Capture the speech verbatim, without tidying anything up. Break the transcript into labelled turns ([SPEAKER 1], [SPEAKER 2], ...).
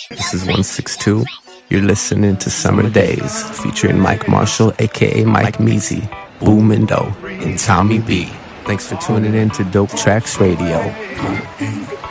[SPEAKER 1] This is one six two. You're listening to Summer Days, featuring Mike Marshall, a k a. Mike Measy, Boomendo, and Tommy B. Thanks for tuning in to Dope Tracks Radio.